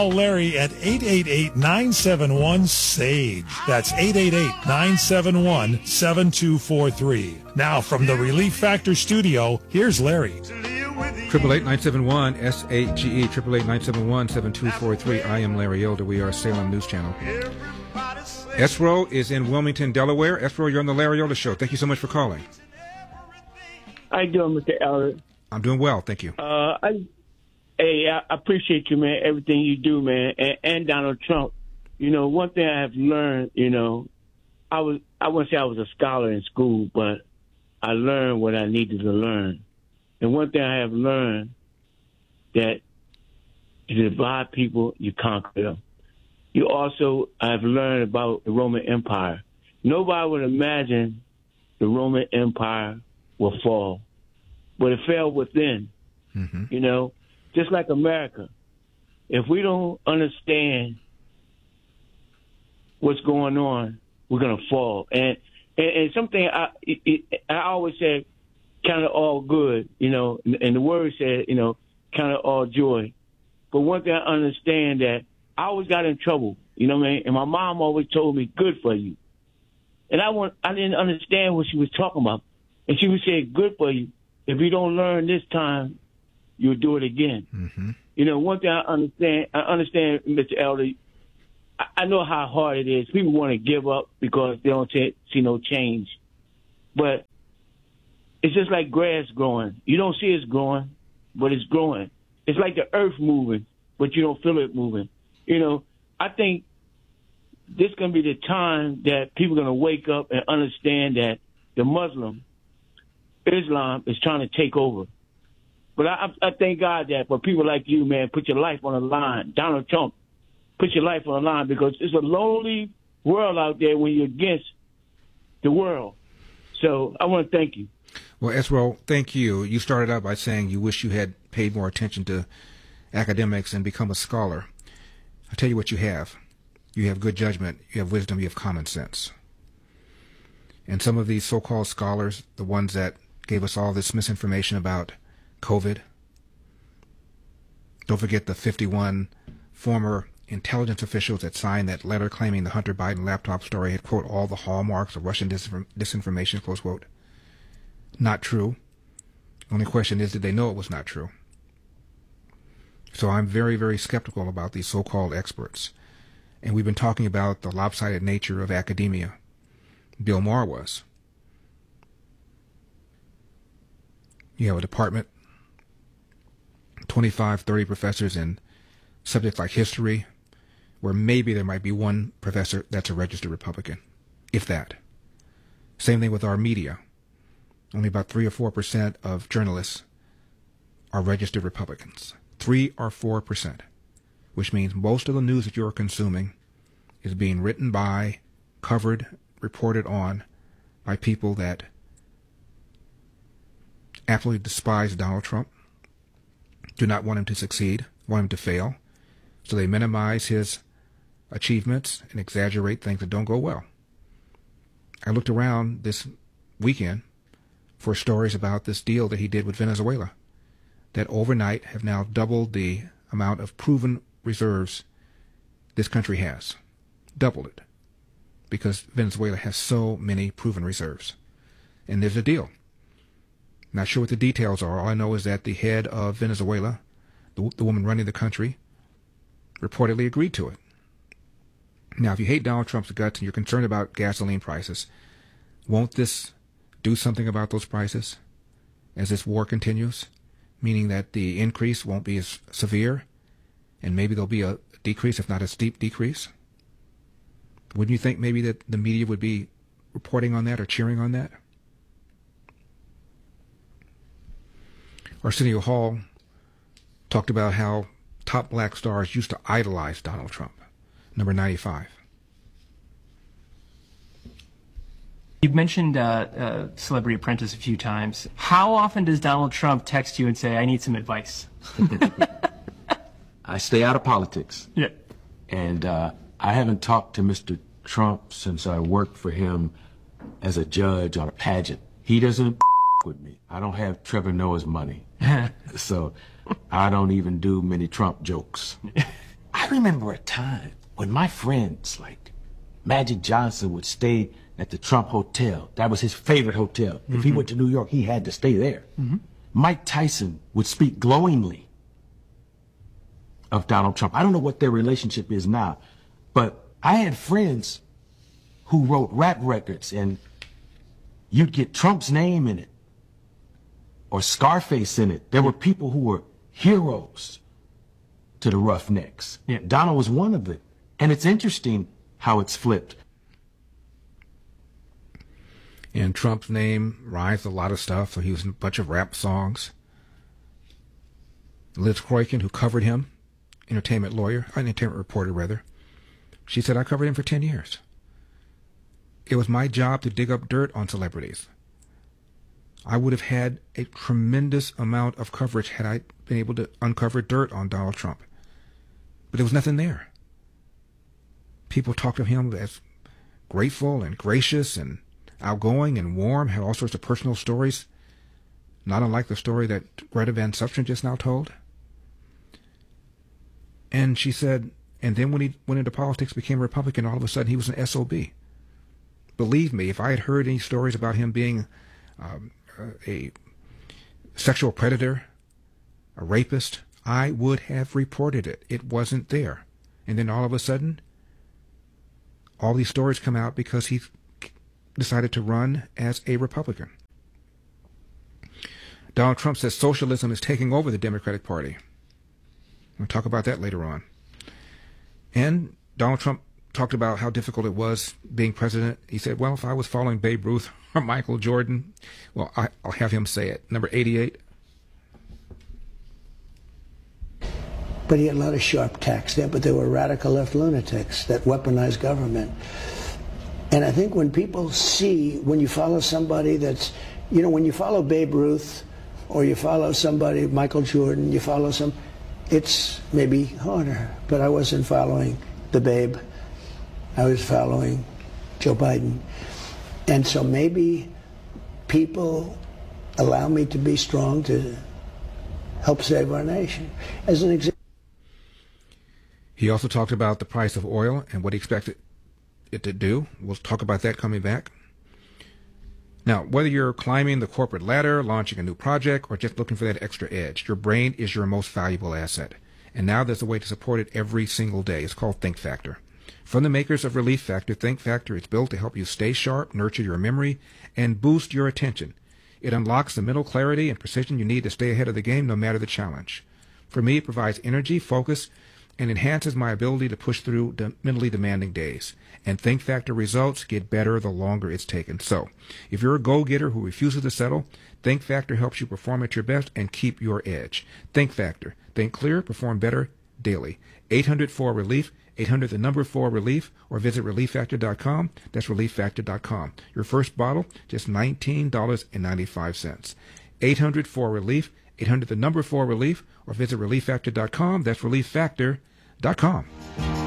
Call Larry at 888-971-SAGE. That's 888-971-7243. Now from the Relief Factor studio, here's Larry. 888-971-SAGE, 888-971-7243. I am Larry Elder. We are Salem News Channel. Esro is in Wilmington, Delaware. Esro, you're on the Larry Elder Show. Thank you so much for calling. How you doing, Mr. Elder? I'm doing well, thank you. I appreciate you, man, everything you do, man, and Donald Trump. You know, one thing I have learned, you know, I wouldn't say I was a scholar in school, but I learned what I needed to learn. And one thing I have learned, that you divide people, you conquer them. You also have learned about the Roman Empire. Nobody would imagine the Roman Empire will fall, but it fell within. Mm-hmm. You know, just like America. If we don't understand what's going on, we're gonna fall. And something I always say, kind of all good, you know, and the word said, you know, kind of all joy. But one thing I understand, that I always got in trouble, you know what I mean? And my mom always told me, good for you. And I didn't understand what she was talking about. And she would say, good for you. If you don't learn this time, you'll do it again. Mm-hmm. You know, one thing I understand, Mr. Elder, I know how hard it is. People want to give up because they don't see no change. But it's just like grass growing. You don't see it's growing, but it's growing. It's like the earth moving, but you don't feel it moving. You know, I think this is going to be the time that people are going to wake up and understand that the Islam is trying to take over. But I thank God that for people like you, man, put your life on the line. Donald Trump, put your life on the line, because it's a lonely world out there when you're against the world. So I want to thank you. Well, Esro, thank you. You started out by saying you wish you had paid more attention to academics and become a scholar. I'll tell you what you have. You have good judgment, you have wisdom, you have common sense. And some of these so-called scholars, the ones that gave us all this misinformation about COVID, don't forget the 51 former intelligence officials that signed that letter claiming the Hunter Biden laptop story had, quote, all the hallmarks of Russian disinformation, close quote. Not true. Only question is, did they know it was not true? So I'm very, very skeptical about these so-called experts. And we've been talking about the lopsided nature of academia. Bill Maher was. You have a department, 25, 30 professors in subjects like history, where maybe there might be one professor that's a registered Republican, if that. Same thing with our media. Only about 3 or 4% of journalists are registered Republicans. 3 or 4%, which means most of the news that you're consuming is being written by, covered, reported on by people that absolutely despise Donald Trump, do not want him to succeed, want him to fail, so they minimize his achievements and exaggerate things that don't go well. I looked around this weekend for stories about this deal that he did with Venezuela, that overnight have now doubled the amount of proven reserves this country has. Doubled it. Because Venezuela has so many proven reserves. And there's a deal. Not sure what the details are. All I know is that the head of Venezuela, the woman running the country, reportedly agreed to it. Now, if you hate Donald Trump's guts and you're concerned about gasoline prices, won't this do something about those prices as this war continues? Meaning that the increase won't be as severe, and maybe there'll be a decrease, if not a steep decrease? Wouldn't you think maybe that the media would be reporting on that or cheering on that? Arsenio Hall talked about how top black stars used to idolize Donald Trump. Number 95. You've mentioned Celebrity Apprentice a few times. How often does Donald Trump text you and say, I need some advice? I stay out of politics. Yeah. And I haven't talked to Mr. Trump since I worked for him as a judge on a pageant. He doesn't with me. I don't have Trevor Noah's money. So I don't even do many Trump jokes. I remember a time when my friends like Magic Johnson would stay at the Trump Hotel. That was his favorite hotel. If he went to New York, he had to stay there. Mike Tyson would speak glowingly of Donald Trump. I don't know what their relationship is now, but I had friends who wrote rap records and you'd get Trump's name in it or Scarface in it. There were people who were heroes to the Roughnecks. Yeah. Donald was one of them. And it's interesting how it's flipped. And Trump's name rides a lot of stuff, so he was in a bunch of rap songs. Liz Croykin, who covered him, entertainment reporter rather, she said, I covered him for 10 years. It was my job to dig up dirt on celebrities. I would have had a tremendous amount of coverage had I been able to uncover dirt on Donald Trump. But there was nothing there. People talked of him as grateful and gracious and outgoing and warm, had all sorts of personal stories, not unlike the story that Greta Van Susteren just now told. And she said, and then when he went into politics, became a Republican, all of a sudden he was an SOB. Believe me, if I had heard any stories about him being a sexual predator, a rapist, I would have reported it. It wasn't there. And then all of a sudden, all these stories come out because he decided to run as a Republican. Donald Trump says socialism is taking over the Democratic Party. We'll talk about that later on. And Donald Trump talked about how difficult it was being president. He said, well, if I was following Babe Ruth or Michael Jordan, well, I'll have him say it. Number 88. But he had a lot of sharp tacks there, but they were radical left lunatics that weaponized government. And I think when people see, when you follow somebody that's, you know, when you follow Babe Ruth or you follow somebody, Michael Jordan, you follow some, it's maybe harder. But I wasn't following the Babe. I was following Joe Biden. And so maybe people allow me to be strong to help save our nation. As an example. He also talked about the price of oil and what he expected it to do. We'll talk about that coming back. Now, whether you're climbing the corporate ladder, launching a new project, or just looking for that extra edge, your brain is your most valuable asset. And now there's a way to support it every single day. It's called Think Factor. From the makers of Relief Factor, Think Factor is built to help you stay sharp, nurture your memory, and boost your attention. It unlocks the mental clarity and precision you need to stay ahead of the game no matter the challenge. For me, it provides energy, focus, and enhances my ability to push through mentally demanding days. And Think Factor results get better the longer it's taken. So, if you're a go-getter who refuses to settle, Think Factor helps you perform at your best and keep your edge. Think Factor. Think clear, perform better daily. 800-4-RELIEF, 800-4-RELIEF, or visit ReliefFactor.com. That's ReliefFactor.com. Your first bottle, just $19.95. 800-4-RELIEF, 800-4-RELIEF, or visit ReliefFactor.com. That's ReliefFactor.com.